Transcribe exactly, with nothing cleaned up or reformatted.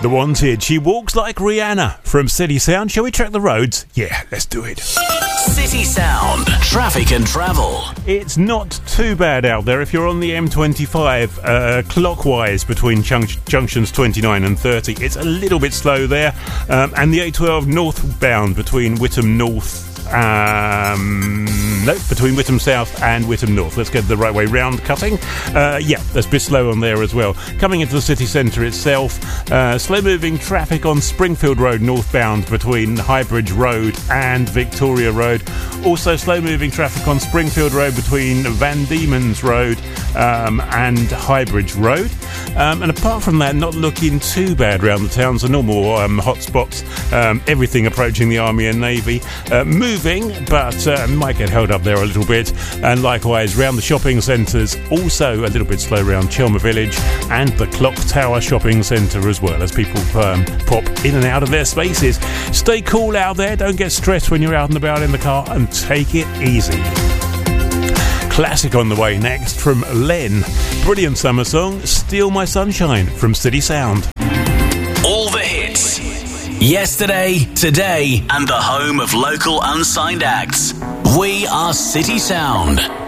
The Wanted, She Walks Like Rihanna from City Sound. Shall we track the roads? Yeah, let's do it. City Sound, traffic and travel. It's not too bad out there if you're on the M twenty-five uh, clockwise between jun- junctions twenty-nine and thirty. It's a little bit slow there. Um, and the A twelve northbound between Whittam North Um, no, between Whittam South and Whittam North. Let's get the right way round cutting. Uh, yeah, that's a bit slow on there as well. Coming into the city centre itself, uh, slow-moving traffic on Springfield Road northbound between Highbridge Road and Victoria Road. Also slow-moving traffic on Springfield Road between Van Diemen's Road um, and Highbridge Road. Um, and apart from that, not looking too bad around the towns. The normal um, hotspots, um, everything approaching the Army and Navy. Uh, moving, but uh, might get held up there a little bit. And likewise, round the shopping centres, also a little bit slow around Chelmer Village and the Clock Tower Shopping Centre as well, as people um, pop in and out of their spaces. Stay cool out there. Don't get stressed when you're out and about in the car, and take it easy. Classic on the way next from Len. Brilliant summer song, Steal My Sunshine from City Sound. All the hits. Yesterday, today, and the home of local unsigned acts. We are City Sound.